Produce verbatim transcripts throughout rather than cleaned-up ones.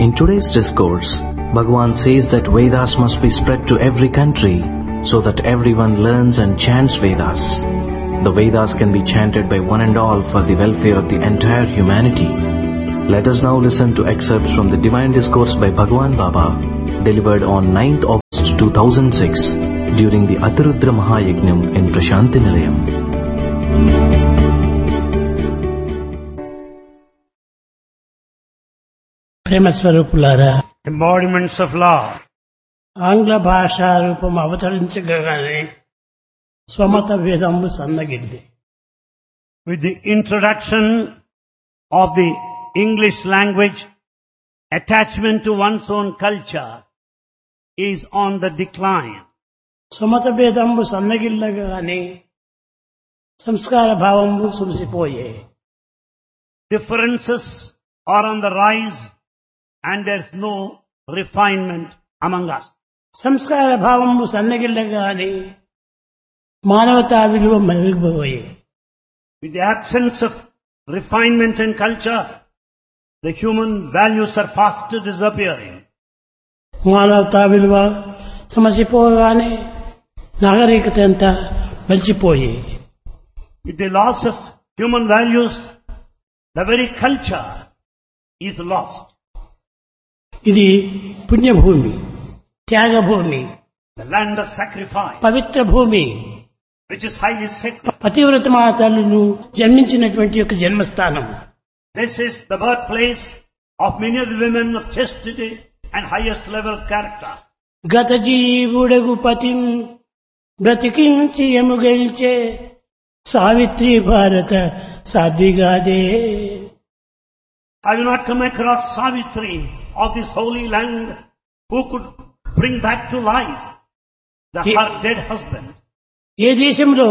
In today's discourse, Bhagavan says that Vedas must be spread to every country so that everyone learns and chants Vedas. The Vedas can be chanted by one and all for the welfare of the entire humanity. Let us now listen to excerpts from the Divine Discourse by Bhagavan Baba, delivered on ninth August two thousand six during the Atirudra Mahayajnam in Prashanti Nilayam. ప్రేమస్వరూపులారా, embodiments of love. ఆంగ్ల భాషా రూపం అవతరించగానే స్వమత వేదంబు సన్నగిల్లి. With the introduction of the English language, attachment to one's own culture is on the decline. స్వమత వేదంబు సన్నగిల్లగానే Sanskar భావంబు సురిసిపోయే. Differences are on the rise and there's no refinement among us. సంస్కార భావంబు సన్నగిల్లగానే మానవతా విలువ మరిగిపోయే. With the absence of refinement and culture, the human values are fast disappearing. మానవతా విలువ సమసిపోగానే నాగరికత అంతా మలిచిపోయే. With the loss of human values, the very culture is lost. ఇది పుణ్యభూమి, Thyagabhoomi, The land of sacrifice, పవిత్ర భూమి, which is highly sacred. పతివ్రత మాతలు జన్మించినటువంటి యొక్క జన్మస్థానం. This is the birthplace of many of the women of chastity and highest level of character. గత జీవుడగు పతిం బ్రతికించి ఎముగెల్చే సావిత్రి భారత సాధ్విగాదే. I will not come across Savitri of this holy land who could bring back to life the He- her dead husband. ఏ దేశంలో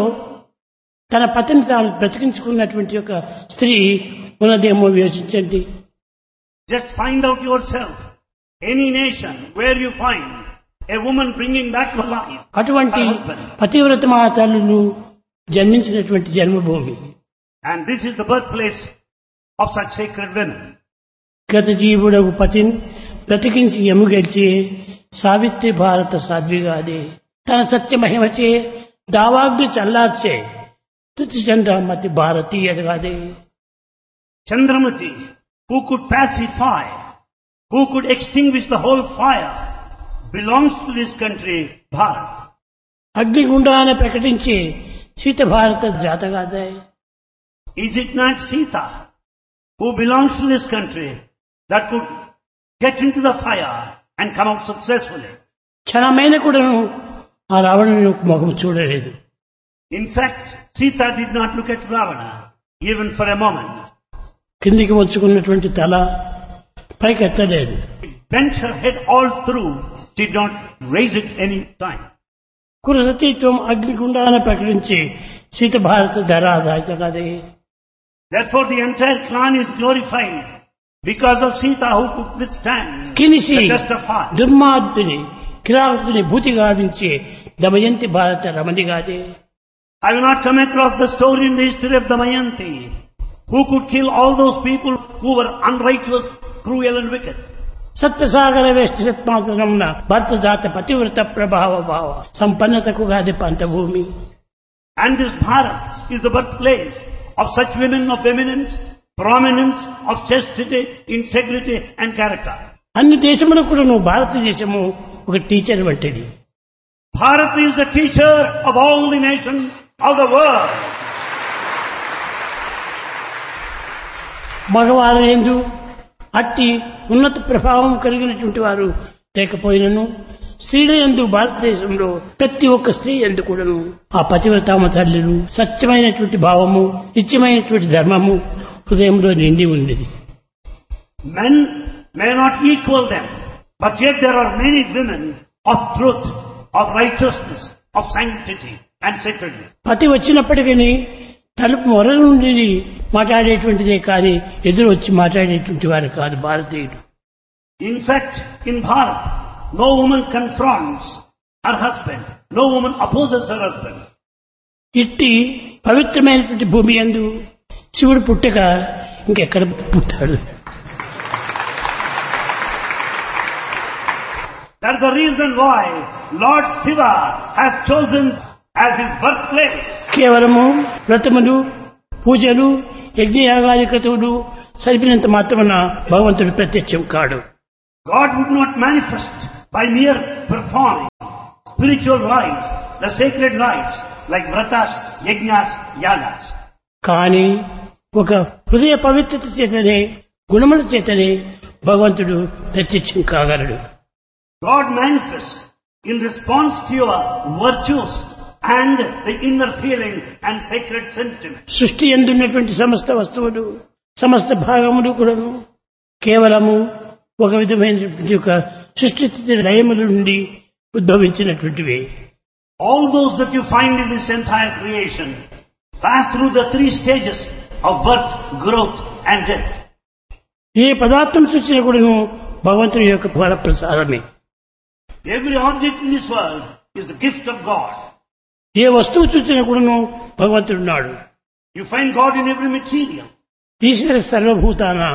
తన పతిని తాను బ్రతికించుకున్నటువంటి యొక్క స్త్రీ ఉన్నదేమో యోచించండి. Just find out yourself any nation where you find a woman bringing back to life అటువంటి her husband. పతివ్రత మాతలు జన్మించినటువంటి జన్మభూమి. And this is the birthplace of such sacred women. గత జీవుడగు పతిని బ్రతికించి ఎముగెల్చి సావిత్రి భారత సాధ్విగాదే. తన సత్య మహిమచే దావాగ్ని చల్లార్చే తుతి Chandramati భారతీయగాదే. Chandramati, who could pacify, who could extinguish the whole fire, belongs to this country, Bharat. అగ్నిగుండాన ప్రకటించే సీత భారత జాతగాదే. Is it not Sita, who belongs to this country, that could get into the fire and come out successfully? క్షణమైన కూడాను ఆ రావణుని యొక్క ముఖం చూడలేదు. In fact, Sita did not look at Ravana, even for a moment. కిందికి వచ్చుకున్నటువంటి తల పైకి ఎత్తలేదు. Bent her head all through, did not raise it any time. కురసతీత్వం అగ్నిగుండాన ప్రకటించి సీత భారత ధరాధాయితగాదే. Therefore the entire clan is glorified because of Sita, who could withstand కినిసి the test of fire. దుర్మార్దుని కిరాతుని భూతి గావించే Damayanti భారత రమణిగాదే. I will not come across the story in the history of Damayanti, who could kill all those people who were unrighteous, cruel and wicked. సత్యసాగర వేష్టి సత్మాతనమున భర్తదాత పతివ్రత ప్రభావ భావ సంపన్నతకు గాది పంతభూమి. And this Bharat is the birthplace of such women of eminence, prominence, of chastity, integrity and character. అన్ని దేశములకు కూడా నువ్వు భారతదేశము ఒక teacher వంటిది. Bharat is the teacher of all the nations of the world. మగవారు ఎందు అట్టి ఉన్నత ప్రభావం కలిగినటువంటి వారు లేకపోయినను స్త్రీల యందు భారతదేశంలో ప్రతి ఒక్క స్త్రీ యందు కూడాను ఆ పతివ్రతామ తల్లులు సత్యమైనటువంటి భావము, నిత్యమైనటువంటి ధర్మము హృదయంలో నిండి ఉండేది. Men may not equal them, but yet there are many women of truth, of righteousness, of sanctity and sacredness. పతి వచ్చినప్పటికీ తలుపు మొర నుండి మాట్లాడేటువంటిదే కానీ ఎదురు వచ్చి మాట్లాడేటువంటి వారు కాదు భారతీయులు. In fact, in Bharat, no woman confronts her husband, no woman opposes her husband. ఇట్టి పవిత్రమైనటువంటి భూమి యందు శివుడు పుట్టక ఇంకెక్కడ పుట్టాడు? That's the reason why Lord Shiva has chosen as his birthplace. కేవలము వ్రతములు పూజలు యజ్ఞయాగాది క్రతువులు సరిపినంత మాత్రమున భగవంతుడు ప్రత్యక్షం కాడు. God would not manifest by mere performing spiritual rites, the sacred rites like vratas, yajnas, yagas. కానీ ఒక హృదయ పవిత్రత చేతనే గుణముల చేతనే భగవంతుడు ప్రత్యక్షం కాగలడు. God manifests in response to your virtues and the inner feeling and sacred sentiment. సృష్టి యందున్నటువంటి సమస్త వస్తువులు సమస్త భాగములు కూడాను కేవలము ఒక విధమైనటువంటి ఒక సృష్టి స్థితి లయముల నుండి ఉద్భవించినటువంటివి. All those that you find in this entire creation pass through the three stages of birth, growth and death. ఏ పదార్థం సృష్టించిన కూడాను భగవంతుని యొక్క వరప్రసాదమే. Every object in this world is the gift of God. ఏ వస్తువు సృష్టించిన కూడాను భగవంతుడున్నాడు. You find God in every material. ఈశ్వర సర్వభూతానాం.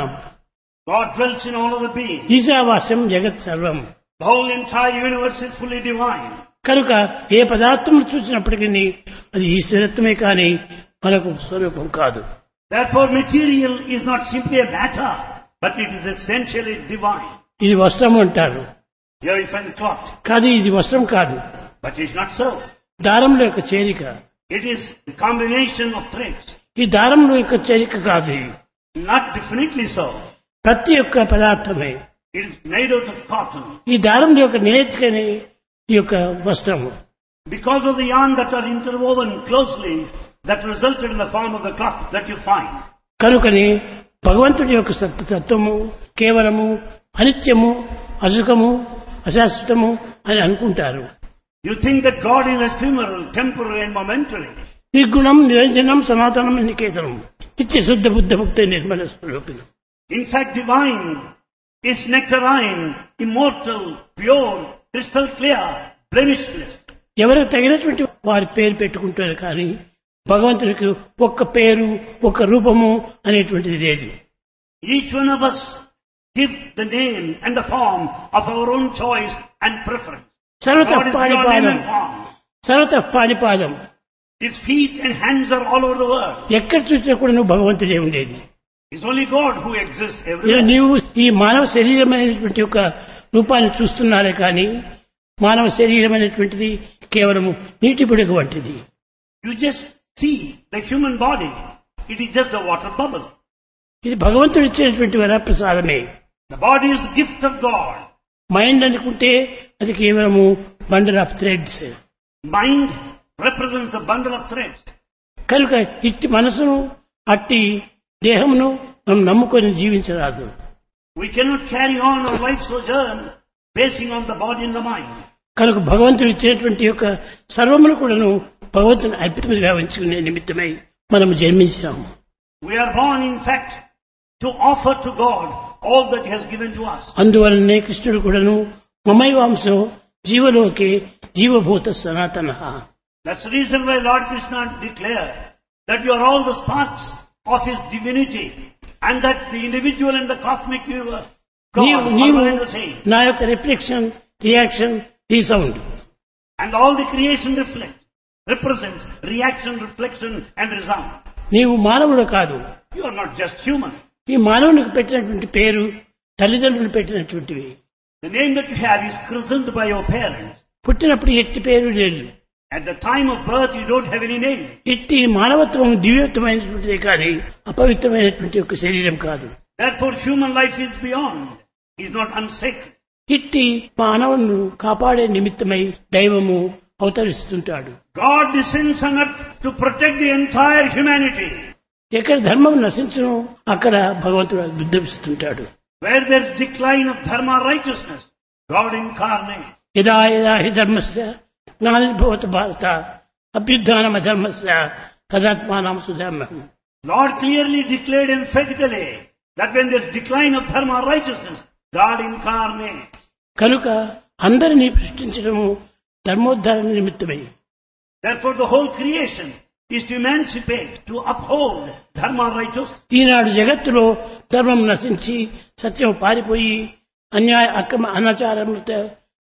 God dwells in all of the beings. ఈశావాస్యం జగత్ సర్వం. The whole entire universe is fully divine. కనుక ఏ పదార్థం చూసినప్పటికీ అది ఈశ్వరత్వమే కానీ మనకు స్వరూపం కాదు. Therefore material is not simply a matter, but it is essentially divine. ఇది వస్త్రం అంటారు. Here you find the cloth. కాదు ఇది వస్త్రం కాదు. But it is not so. దారముల యొక్క చేరిక. It is the combination of threads. ఈ దారముల యొక్క చేరిక కాదు. Not definitely so. ప్రతి ఒక్క పదార్థమే. It is made out of cotton. ఈ దారముల యొక్క నేర్చుకని ఈ యొక్క వస్త్రము. Because of the yarn that are interwoven closely, that resulted in the form of the cloth that you find. కనుకని భగవంతుడి యొక్క తత్వము కేవలము అనిత్యము అసుఖము అశాశ్వతము అని అనుకుంటారు. You think that God is ephemeral, temporary and momentary. నిర్గుణం నిరంజనం సనాతనం నికేతనం నిత్య శుద్ధ బుద్ధ ముక్త Nirmala స్వరూపిణం. In fact, divine is nectarine, immortal, pure, crystal clear, blemishless. ఎవరికి తగినటువంటి వారి పేరు పెట్టుకుంటారు కానీ భగవంతుడికి ఒక్క పేరు ఒక్క రూపము అనేటువంటిది లేదు. Each one of us give the name and the form of our own choice and preference. సర్వత God is beyond name పాణిపాదం and form. సర్వత పాణిపాదం. His feet and hands are all over the world. ఎక్కడ చూసినా కూడా నువ్వు భగవంతుడే ఉండేది. It's only God who exists ఇలా everywhere. నీవు ఈ మానవ శరీరం అనేటువంటి ఒక రూపాన్ని చూస్తున్నారే కానీ మానవ శరీరం అనేటువంటిది కేవలము నీటి బుడగ వంటిది. You just see the human body. It is just a water bubble. ఇది భగవంతుడు ఇచ్చినటువంటి వరప్రసాదమే. The body is the gift of God. Mind అనుకుంటే అది కేవలము bundle of threads. Mind represents the bundle of threads. కనుక ఇట్టి మనసును అట్టి దేహమును మనం నమ్ముకొని జీవించరాదు. We cannot carry on our life sojourn basing on the body and the mind. కనుక భగవంతుడు ఇచ్చినటువంటి యొక్క సర్వమును కూడాను భగవంతుని అర్పితముగా ఉంచుకునే నిమిత్తమై మనం జన్మించాము. We are born, in fact, to offer to God all that He has given to us. అందువలనే కృష్ణుడు కూడాను మమైవాంశం జీవలోకే జీవభూత సనాతన. That's the reason why Lord Krishna declared that you are all the sparks of His divinity and that the individual and the cosmic universe, నీవు God, నీవు are one and the same. నా యొక్క reflection reaction resound. And all the creation reflect, represents reaction, reflection and resound. నీవు మానవుడు కాదు. You are not just human. ఈ మానవునికి పెట్టినటువంటి పేరు తల్లిదండ్రులు పెట్టినటువంటివి. The name that you have is christened by your parents. పుట్టినప్పుడు ఎట్టి పేరు లేదు. At the time of birth you don't have any name. ఇట్టి మానవత్వం దివ్యత్వమైనటువంటిదే కానీ అపవిత్రమైనటువంటి ఒక శరీరం కాదు. Therefore human life is beyond, is not unsacred. ఇట్టి మానవులను కాపాడే నిమిత్తమై దైవము అవతరిస్తుంటాడు. God descends on earth to protect the entire humanity. ఎక్కడ ధర్మం నశించును అక్కడ భగవంతుడు ఉద్భవిస్తుంటాడు. Where there is decline of dharma righteousness, God incarnates. యదా యదా హి ధర్మస్య గ్లానిర్భవతి భారత అభ్యుత్థానం అధర్మస్య తదాత్మానం సుధర్మః. Lord clearly declared emphatically that when there is decline of dharma righteousness, God incarnates. కనుక అందరినీ సృష్టించడము ధర్మోద్ధరణ నిమిత్తమై. Therefore the whole creation is to emancipate, to uphold dharma righteousness. ఈనాడు జగత్తులో ధర్మం నశించి సత్యం పారిపోయి అన్యాయ అక్రమ అనాచారములతో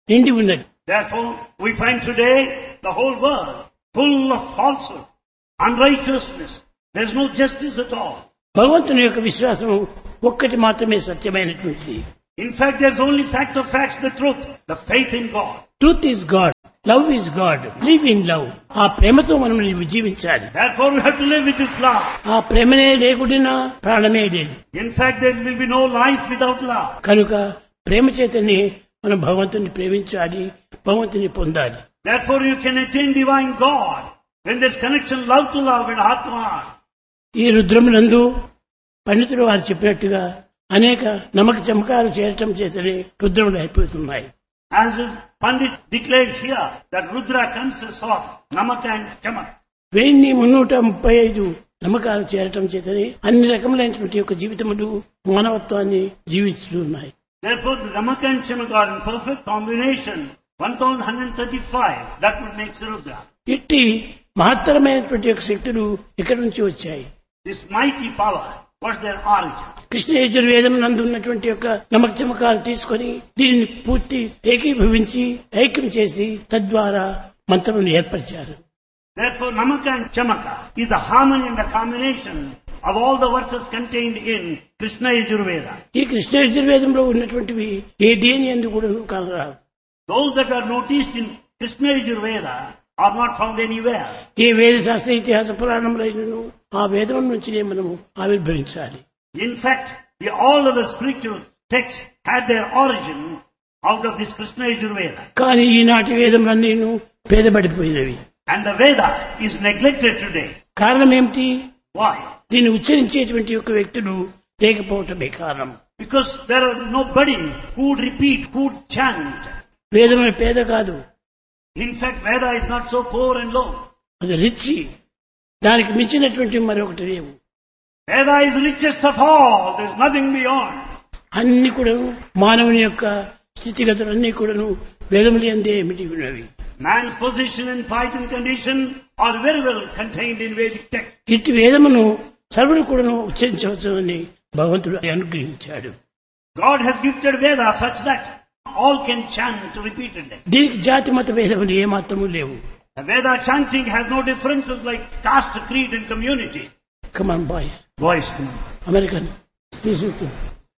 నిండి ఉన్నది. Therefore, we find today the whole world full of falsehood, unrighteousness. There is no justice at all. భగవంతుని యొక్క విశ్వాసం ఒక్కటి మాత్రమే సత్యమైనటువంటిది. In fact, there is only fact of facts, the truth, the faith in God. Truth is God, love is God, live in love. ఆ ప్రేమతో మనం జీవించాలి. Therefore, we have to live with this love. ఆ ప్రేమనే లేకుండా ప్రాణమే లేదు. In fact, there will be no life without love. కనుక ప్రేమ చేతనే మనం భగవంతుని ప్రేమించాలి, భగవంతుని పొందాలి. Therefore, you can attain divine God when there is connection, love to love and heart to heart. ఈ రుద్రమునందు పండితుడు వారు చెప్పినట్టుగా అనేక నమక చమకాలు చేరటం చేతనే రుద్రములు అయిపోతున్నాయి. As is Pandit declared here, that Rudra consists of Namaka and Chamak. వెయ్యి మున్నూట ముప్పై ఐదు నమ్మకాలు చేరటం చేతనే అన్ని రకములైనటువంటి యొక్క జీవితములు మానవత్వాన్ని జీవిస్తున్నాయి. Therefore, the Namaka and Chamak are in perfect combination. one thousand one hundred thirty-five, that would make Rudra. ఇట్టి మహత్తరమైనటువంటి యొక్క శక్తులు ఎక్కడి నుంచి వచ్చాయి? This mighty power, what's their origin? Krishna యజుర్వేదం నందు ఉన్నటువంటి యొక్క నమక చమకాలు తీసుకొని దీనిని పూర్తి ఏకీభవించి ఐక్యం చేసి తద్వారా మంత్రమును ఏర్పరిచారు. Therefore, Namaka and Chamaka is the harmony and the combination of all the verses contained in Krishna Yajurveda. ఈ కృష్ణ యజుర్వేదంలో ఉన్నటువంటివి ఏ దేని యందు కూడా కలరావు. Those that are noticed in Krishna Yajurveda are not found anywhere. ఏ వేద శాస్త్ర ఇతిహాస పురాణములైనను ఆ వేదం నుంచినే మనము ఆవిర్భవించాలి. In fact, the, all of the spiritual texts had their origin out of this Krishna Yajurveda. కానీ ఈనాటి వేదములన్నీను పేదపడిపోయినవి. And the Veda is neglected today. కారణం ఏమిటి? Why? దీన్ని ఉచ్చరించేటువంటి యొక్క వ్యక్తులు లేకపోవటమే కారణం. Because there are nobody who would repeat, who would chant. వేదమే పేద కాదు, In fact, Veda is not so poor and low. అది రిచి. దానికి మించినటువంటి మరొకటి లేవు. Veda is richest of all. There is nothing beyond. అన్ని కూడా మానవుని యొక్క స్థితిగతులన్నీ కూడాను వేదములు యందే ఇమిడి ఉన్నవి. Man's position and plight and condition are very well contained in Vedic text. ఇట్టి వేదమును సర్వుడు కూడాను ఉచ్చరించవచ్చునని భగవంతుడు అనుగ్రహించాడు. God has gifted Veda such that all can chant repeatedly. దీనికి జాతి మత భేదములు ఏమాత్రము లేవు. The Veda chanting has no differences like caste, creed and community. Come on boy, Boys, come on. American తీసుకుంటుంది.